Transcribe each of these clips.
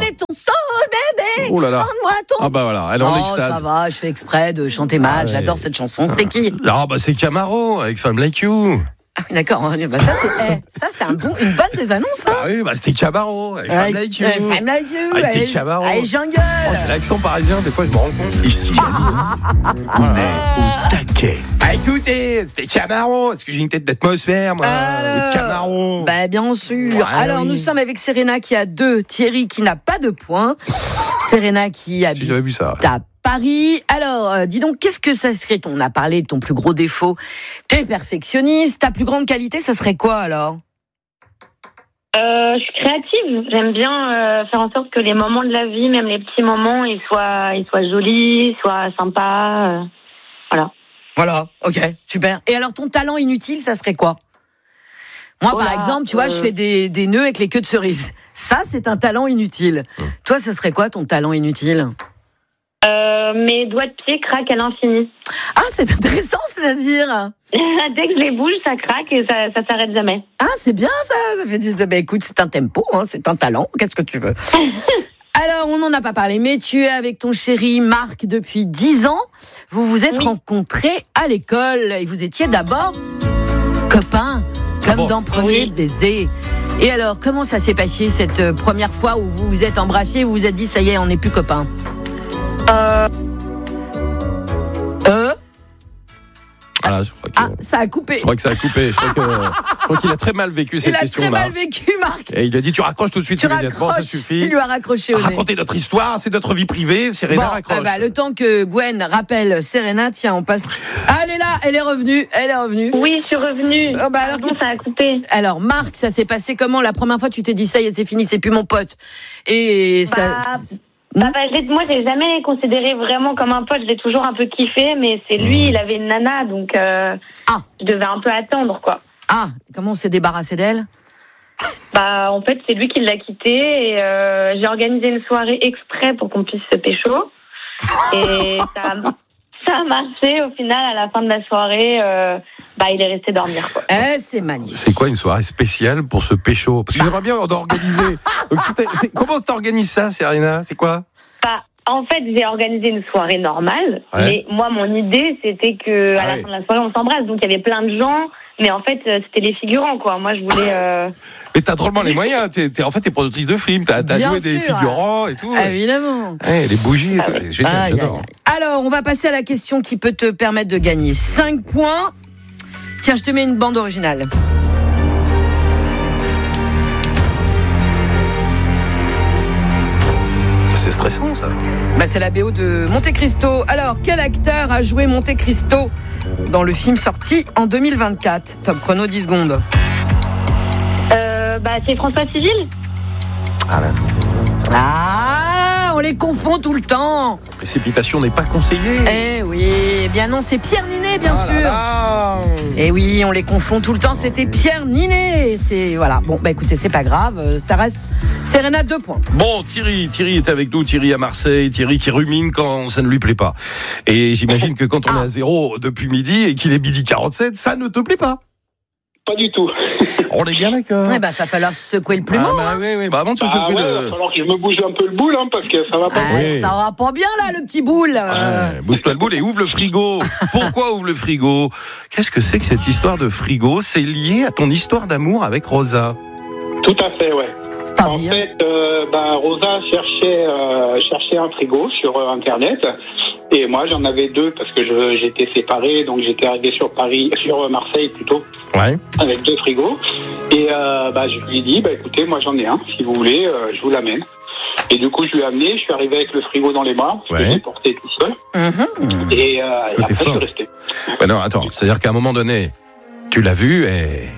Mets ton stole, bébé. Oh là là. Rends-moi ton. Ah bah voilà, elle est en extase. Ça va, je fais exprès de chanter mal. J'adore cette chanson. C'était qui? Ah bah c'est Camaro avec Femme Like You. Ah, d'accord, bah ça c'est une bonne des annonces. Hein. Ah oui, bah c'était Camaro avec Femme Like You. Femme Like You. Ah, c'était Camaro. Allez, jungle. J'ai l'accent parisien, des fois je me rends compte. Ici, on est au taquet. Ah écoutez, c'était Camaro. Est-ce que j'ai une tête d'atmosphère, moi? Camaro. Bah bien sûr. Ouais, alors oui. nous sommes avec Serena qui a 2, Thierry qui n'a pas de points. Serena qui habite Si j'avais vu ça. à Paris. Alors, dis donc, qu'est-ce que ça serait? On a parlé de ton plus gros défaut. T'es perfectionniste. Ta plus grande qualité, ça serait quoi alors? Je suis créative. J'aime bien faire en sorte que les moments de la vie, même les petits moments, ils soient jolis, soient sympas. Voilà. Voilà, ok, super. Et alors, ton talent inutile, ça serait quoi? Moi, par exemple, tu vois, je fais des nœuds avec les queues de cerises. Ça, c'est un talent inutile. Toi, ça serait quoi ton talent inutile? Mes doigts de pied craquent à l'infini. Ah, c'est intéressant, c'est-à-dire? Dès que je les bouge, ça craque et ça s'arrête jamais. Ah, c'est bien ça fait du... Bah, écoute, c'est un tempo, hein, c'est un talent, qu'est-ce que tu veux? Alors, on n'en a pas parlé, mais tu es avec ton chéri Marc depuis 10 ans. Vous vous êtes rencontrés à l'école et vous étiez d'abord copains, comme dans Premier baiser. Et alors, comment ça s'est passé cette première fois où vous vous êtes embrassés, vous vous êtes dit, ça y est, on n'est plus copains? Voilà, je crois que... Ah, ça a coupé. Je crois que ça a coupé. Je crois qu'il a très mal vécu cette question. Il a très mal vécu, Marc. Et il a dit, tu raccroches tout de suite immédiatement, ça suffit. Il lui a raccroché au nez. Raconter notre histoire, c'est notre vie privée. Serena raccroche. Le temps que Gwen rappelle Serena, tiens, on passe. Ah, elle est là, elle est revenue. Oui, je suis revenue. Alors, Pardon, ça a coupé. Alors, Marc, ça s'est passé comment? La première fois, tu t'es dit, ça y est, c'est fini, c'est plus mon pote. Et ça... moi, j'ai jamais considéré vraiment comme un pote. Je l'ai toujours un peu kiffé, mais c'est lui, il avait une nana, donc je devais un peu attendre, quoi. Ah, comment on s'est débarrassé d'elle? En fait, c'est lui qui l'a quittée et j'ai organisé une soirée exprès pour qu'on puisse se pécho. Et ça a marché. Au final, à la fin de la soirée, il est resté dormir, quoi. C'est magnifique. C'est quoi une soirée spéciale pour ce pécho? Parce que j'aimerais bien organiser. Donc, comment t'organises ça, Serena? C'est quoi? En fait, j'ai organisé une soirée normale, mais moi, mon idée, c'était que à la fin de la soirée, on s'embrasse. Donc, il y avait plein de gens, mais en fait, c'était les figurants, quoi. Moi, je voulais... Mais t'as drôlement les moyens. T'es productrice de films, t'as loué des figurants et tout. Évidemment. Les bougies, génial, j'adore. Alors, on va passer à la question qui peut te permettre de gagner 5 points. Tiens, je te mets une bande originale. C'est stressant, ça. C'est la BO de Monte Cristo. Alors, quel acteur a joué Monte Cristo dans le film sorti en 2024? Top chrono, 10 secondes. C'est François Civil. On les confond tout le temps. Précipitation n'est pas conseillée. Eh oui, eh bien non, c'est Pierre Ninet, bien sûr. Eh oui, on les confond tout le temps, c'était Pierre Ninet. Voilà. Bon, écoutez, c'est pas grave, ça reste Serena 2 points. Bon, Thierry est avec nous, Thierry à Marseille, Thierry qui rumine quand ça ne lui plaît pas. Et j'imagine que quand on est à 0 depuis midi et qu'il est midi 47, ça ne te plaît pas. Pas du tout. On est bien d'accord. Va falloir se secouer le plumeau. Oui. Avant de se secouer il va falloir que je me bouge un peu le boule, parce que ça va pas bien. Ça va pas bien, là, le petit boule. Bouge-toi le boule et ouvre le frigo. Pourquoi ouvre le frigo? Qu'est-ce que c'est que cette histoire de frigo? C'est lié à ton histoire d'amour avec Rosa. Tout à fait, ouais. C'est-à-dire? En fait, Rosa cherchait un frigo sur Internet. Et moi, j'en avais 2 parce que j'étais séparé, donc j'étais arrivé sur Marseille plutôt, avec 2 frigos. Et je lui ai dit, écoutez, moi j'en ai un, si vous voulez, je vous l'amène. Et du coup, je lui ai amené, je suis arrivé avec le frigo dans les bras, parce que j'ai porté tout seul. Et après, je suis resté. Non, attends, c'est-à-dire qu'à un moment donné, tu l'as vu et...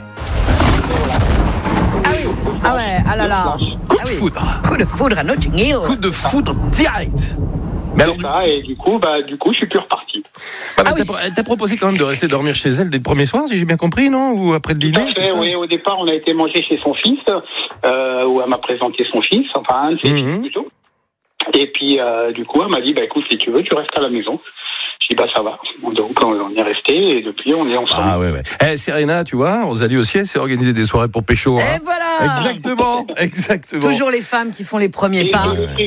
Ah là là. Coup de foudre. Coup de foudre à Notting Hill. Coup de foudre direct. Mais alors, et du coup, je suis plus reparti. Elle t'a proposé quand même de rester dormir chez elle dès le premier soir, si j'ai bien compris, non? Ou après le dîner? Oui, au départ, on a été manger chez son fils, où elle m'a présenté son fils, enfin un de ses fils plutôt. Et puis, du coup, elle m'a dit, écoute, si tu veux, tu restes à la maison. Je dis bah ça va. Donc on est resté et depuis on est ensemble. Ah ouais. Serena, tu vois, Rosalie aussi, elle s'est organisée des soirées pour pécho. Et voilà. Exactement. Toujours les femmes qui font les premiers pas.